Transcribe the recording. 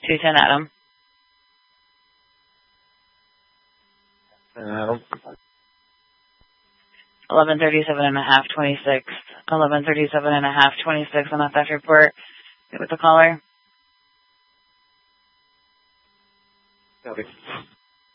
210 Adam. Adam. 1137 and a half, 26. 1137 and a half, 26 on that theft report. Get with the caller. Copy.